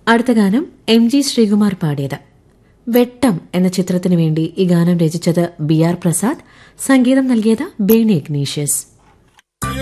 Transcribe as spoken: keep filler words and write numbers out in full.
അടുത്ത ഗാനം M G Sreekumar പാടിയത്. വെട്ടം എന്ന ചിത്രത്തിനു വേണ്ടി ഈ ഗാനം രചിച്ചത് ബി ആർ പ്രസാദ്, സംഗീതം നൽകിയത് ബേണി ഇഗ്നീഷ്യസ്.